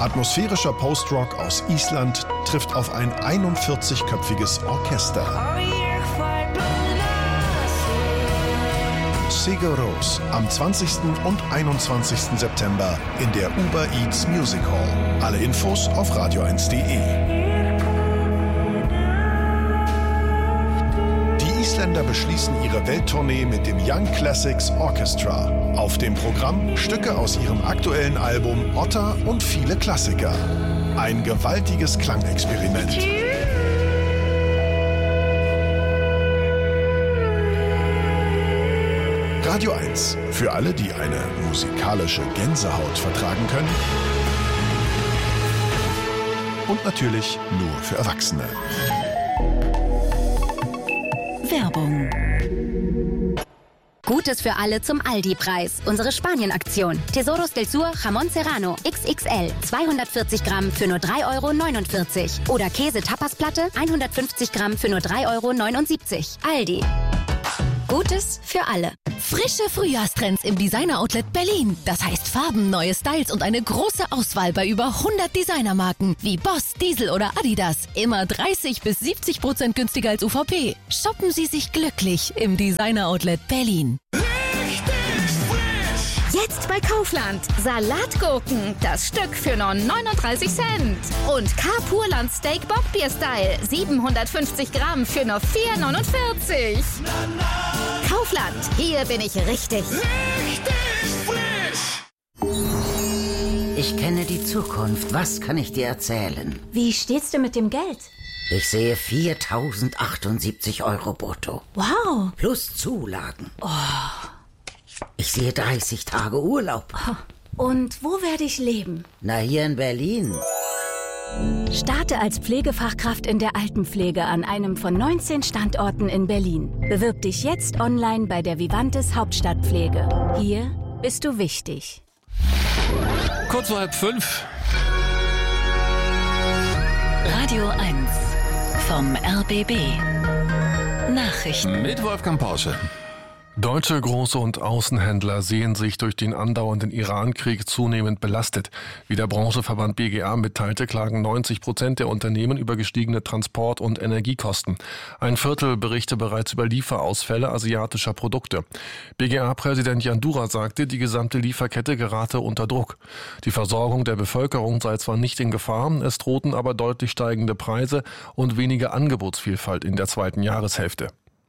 Atmosphärischer Post-Rock aus Island trifft auf ein 41-köpfiges Orchester. Sigur Rós am 20. und 21. September in der Uber Eats Music Hall. Alle Infos auf radio1.de. Die Isländer beschließen ihre Welttournee mit dem Young Classics Orchestra. Auf dem Programm Stücke aus ihrem aktuellen Album Otta und viele Klassiker. Ein gewaltiges Klangexperiment. Radio 1. Für alle, die eine musikalische Gänsehaut vertragen können. Und natürlich nur für Erwachsene. Werbung. Gutes für alle zum Aldi-Preis. Unsere Spanien-Aktion. Tesoros del Sur Jamón Serrano XXL 240 Gramm für nur 3,49 €. Oder Käse-Tapasplatte 150 Gramm für nur 3,79 €. Aldi. Gutes für alle. Frische Frühjahrstrends im Designer-Outlet Berlin. Das heißt Farben, neue Styles und eine große Auswahl bei über 100 Designermarken wie Boss, Diesel oder Adidas. Immer 30-70% günstiger als UVP. Shoppen Sie sich glücklich im Designer-Outlet Berlin. Jetzt bei Kaufland. Salatgurken. Das Stück für nur 39 Cent. Und K-Purland Steak Bockbier Style. 750 Gramm für nur 4,49 €. Kaufland. Hier bin ich richtig. Ich kenne die Zukunft. Was kann ich dir erzählen? Wie steht's denn mit dem Geld? Ich sehe 4.078 € brutto. Wow. Plus Zulagen. Ich sehe 30 Tage Urlaub. Und wo werde ich leben? Na, hier in Berlin. Starte als Pflegefachkraft in der Altenpflege an einem von 19 Standorten in Berlin. Bewirb dich jetzt online bei der Vivantes Hauptstadtpflege. Hier bist du wichtig. Kurz vor 4:30. Radio 1 vom RBB. Nachrichten. Mit Wolfgang Porsche. Deutsche Groß- und Außenhändler sehen sich durch den andauernden Iran-Krieg zunehmend belastet. Wie der Branchenverband BGA mitteilte, klagen 90% der Unternehmen über gestiegene Transport- und Energiekosten. Ein Viertel berichte bereits über Lieferausfälle asiatischer Produkte. BGA-Präsident Jan Dura sagte, die gesamte Lieferkette gerate unter Druck. Die Versorgung der Bevölkerung sei zwar nicht in Gefahr, es drohten aber deutlich steigende Preise und weniger Angebotsvielfalt in der zweiten Jahreshälfte.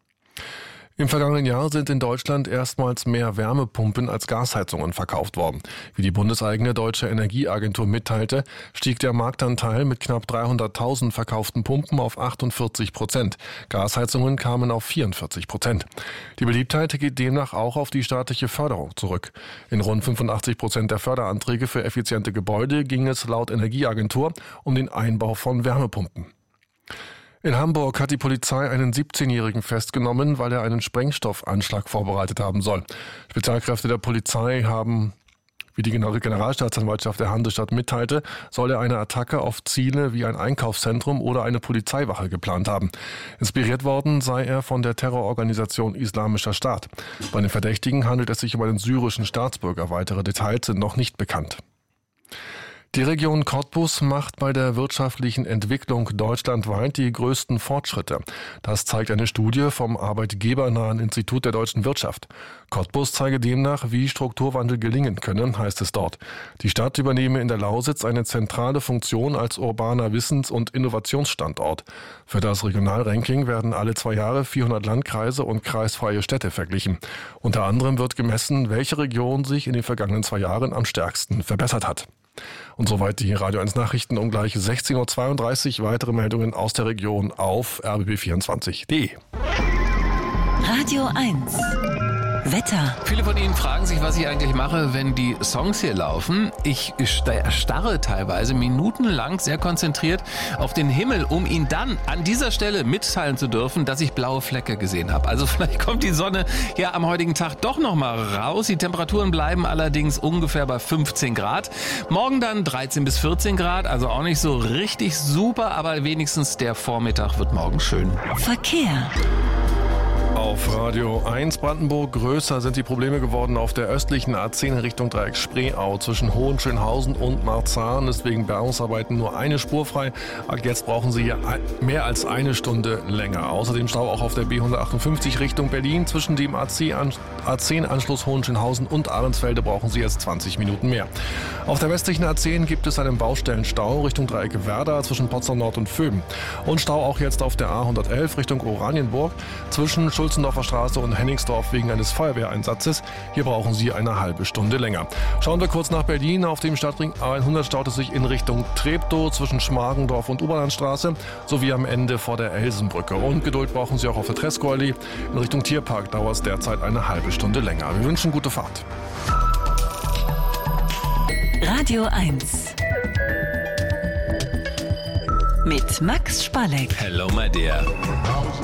Im vergangenen Jahr sind in Deutschland erstmals mehr Wärmepumpen als Gasheizungen verkauft worden. Wie die bundeseigene Deutsche Energieagentur mitteilte, stieg der Marktanteil mit knapp 300.000 verkauften Pumpen auf 48%. Gasheizungen kamen auf 44%. Die Beliebtheit geht demnach auch auf die staatliche Förderung zurück. In rund 85% der Förderanträge für effiziente Gebäude ging es laut Energieagentur um den Einbau von Wärmepumpen. In Hamburg hat die Polizei einen 17-Jährigen festgenommen, weil er einen Sprengstoffanschlag vorbereitet haben soll. Spezialkräfte der Polizei haben, wie die Generalstaatsanwaltschaft der Hansestadt mitteilte, soll er eine Attacke auf Ziele wie ein Einkaufszentrum oder eine Polizeiwache geplant haben. Inspiriert worden sei er von der Terrororganisation Islamischer Staat. Bei den Verdächtigen handelt es sich um einen syrischen Staatsbürger. Weitere Details sind noch nicht bekannt. Die Region Cottbus macht bei der wirtschaftlichen Entwicklung deutschlandweit die größten Fortschritte. Das zeigt eine Studie vom arbeitgebernahen Institut der deutschen Wirtschaft. Cottbus zeige demnach, wie Strukturwandel gelingen könne, heißt es dort. Die Stadt übernehme in der Lausitz eine zentrale Funktion als urbaner Wissens- und Innovationsstandort. Für das Regionalranking werden alle 2 Jahre 400 Landkreise und kreisfreie Städte verglichen. Unter anderem wird gemessen, welche Region sich in den vergangenen 2 Jahren am stärksten verbessert hat. Und soweit die Radio 1 Nachrichten um gleich 16:32 Uhr. Weitere Meldungen aus der Region auf rbb24.de. Radio 1 Wetter. Viele von Ihnen fragen sich, was ich eigentlich mache, wenn die Songs hier laufen. Ich starre teilweise minutenlang sehr konzentriert auf den Himmel, um Ihnen dann an dieser Stelle mitteilen zu dürfen, dass ich blaue Flecke gesehen habe. Also vielleicht kommt die Sonne ja am heutigen Tag doch noch mal raus. Die Temperaturen bleiben allerdings ungefähr bei 15 Grad. Morgen dann 13 bis 14 Grad, also auch nicht so richtig super, aber wenigstens der Vormittag wird morgen schön. Verkehr. auf Radio 1 Brandenburg. Größer sind die Probleme geworden auf der östlichen A10 in Richtung Dreieck Spreeau zwischen Hohenschönhausen und Marzahn. Ist wegen Bergungsarbeiten nur eine Spur frei. Jetzt brauchen Sie hier mehr als eine Stunde länger. Außerdem Stau auch auf der B158 Richtung Berlin. Zwischen dem A10-Anschluss Hohenschönhausen und Ahrensfelde brauchen Sie jetzt 20 Minuten mehr. Auf der westlichen A10 gibt es einen Baustellenstau Richtung Dreieck Werder zwischen Potsdam Nord und Vöben. Und Stau auch jetzt auf der A111 Richtung Oranienburg zwischen Schulzendorfer Straße und Hennigsdorf wegen eines Feuerwehreinsatzes. Hier brauchen Sie eine halbe Stunde länger. Schauen wir kurz nach Berlin. Auf dem Stadtring A100 staut es sich in Richtung Treptow zwischen Schmargendorf und Oberlandstraße sowie am Ende vor der Elsenbrücke. Und Geduld brauchen Sie auch auf der Tresco-Allee. In Richtung Tierpark dauert es derzeit eine halbe Stunde länger. Wir wünschen gute Fahrt. Radio 1 mit Max Spalleck. Hello, my dear.